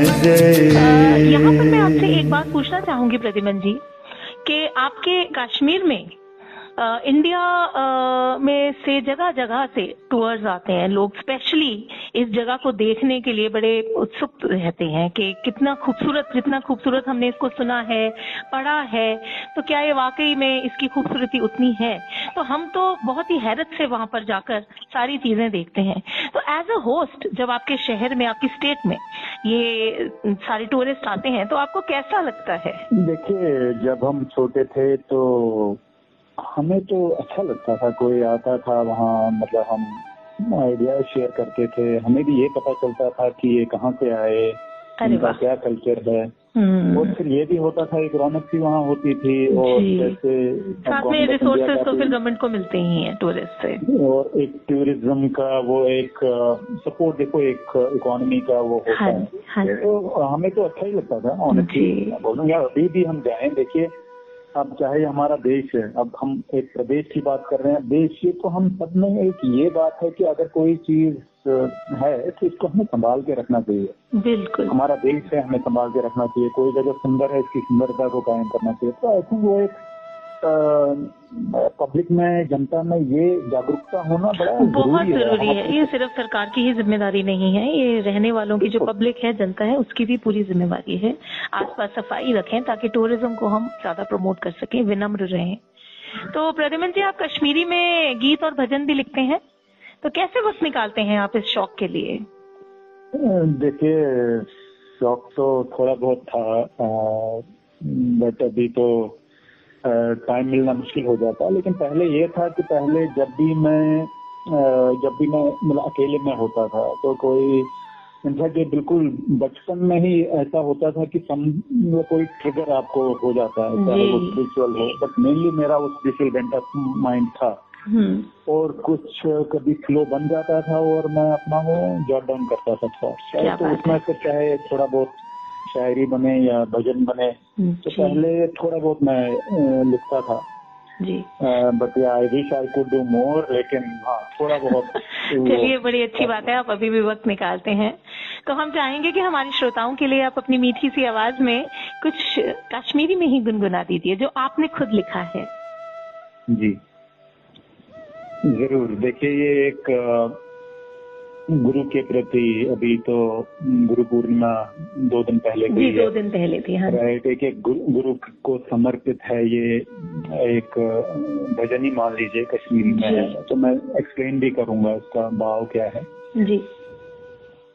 यहाँ पर मैं आपसे एक बात पूछना चाहूंगी प्रद्युमन जी कि आपके कश्मीर में इंडिया में से जगह जगह से टूर्स आते हैं लोग, स्पेशली इस जगह को देखने के लिए बड़े उत्सुक रहते हैं कि कितना खूबसूरत, जितना खूबसूरत हमने इसको सुना है, पढ़ा है, तो क्या ये वाकई में इसकी खूबसूरती उतनी है? तो हम तो बहुत ही हैरत से वहां पर जाकर सारी चीजें देखते हैं। तो एज अ होस्ट, जब आपके शहर में, आपकी स्टेट में ये सारे टूरिस्ट आते हैं तो आपको कैसा लगता है? देखिए, जब हम छोटे थे तो हमें तो अच्छा लगता था, कोई आता था वहाँ, मतलब हम आइडिया शेयर करते थे, हमें भी ये पता चलता था कि ये कहाँ से आए, इनका क्या कल्चर है। और फिर ये भी होता था, एक रौनक भी वहाँ होती थी, और जैसे साथ में रिसोर्सेज तो फिर गवर्नमेंट को मिलते ही हैं टूरिस्ट से, और एक टूरिज्म का वो एक सपोर्ट, देखो एक इकोनॉमी का वो होता है। तो हमें तो अच्छा ही लगता था, ऑनेस्टली बोलूँगा। अभी भी हम जाएं, देखिए अब चाहे हमारा देश है, अब हम एक प्रदेश की बात कर रहे हैं, देश की, तो हम सब में एक ये बात है कि अगर कोई चीज है तो इसको हमें संभाल के रखना चाहिए। बिल्कुल, हमारा देश है, हमें संभाल के रखना चाहिए। कोई जगह सुंदर है, इसकी सुंदरता को कायम करना चाहिए। तो आई थिंक वो एक पब्लिक में, जनता में ये जागरूकता होना बड़ा बहुत जरूरी है। ये सिर्फ सरकार की ही जिम्मेदारी नहीं है, ये रहने वालों की, जो पब्लिक है, जनता है, उसकी भी पूरी जिम्मेदारी है। आसपास सफाई रखें ताकि टूरिज्म को हम ज्यादा प्रमोट कर सकें, विनम्र रहें। तो प्रद्युमन जी, आप कश्मीरी में गीत और भजन भी लिखते हैं, तो कैसे वक्त निकालते हैं आप इस शौक के लिए? देखिए, शौक तो थोड़ा बहुत था, बट अभी तो टाइम मिलना मुश्किल हो जाता है। लेकिन पहले ये था कि पहले जब भी मैं मतलब अकेले में होता था तो कोई, इनफैक्ट ये बिल्कुल बचपन में ही ऐसा होता था कि कोई ट्रिगर आपको हो जाता है, चाहे वो स्पिरिचुअल हो, बट मेनली मेरा वो स्पिरिचुअल बेंट ऑफ माइंड था। और कुछ कभी फ्लो बन जाता था और मैं अपना वो जॉट डाउन करता था थॉट्स, तो उसमें से चाहे थोड़ा बहुत शायरी बने या भजन बने, तो पहले थोड़ा बहुत मैं लिखता था जी, but I wish I could do more, लेकिन हाँ थोड़ा बहुत। चलिए, बड़ी अच्छी बात है, आप अभी भी वक्त निकालते हैं। तो हम चाहेंगे कि हमारे श्रोताओं के लिए आप अपनी मीठी सी आवाज में कुछ कश्मीरी में ही गुनगुना दीजिए, जो आपने खुद लिखा है। जी जरूर। देखिए, ये एक गुरु के प्रति, अभी तो गुरु पूर्णिमा 2 दिन पहले गई है। 2 दिन पहले थी, हाँ। राइट, एक गुरु को समर्पित है ये एक भजन ही मान लीजिए, कश्मीरी में है, तो मैं एक्सप्लेन भी करूंगा इसका भाव क्या है। जी।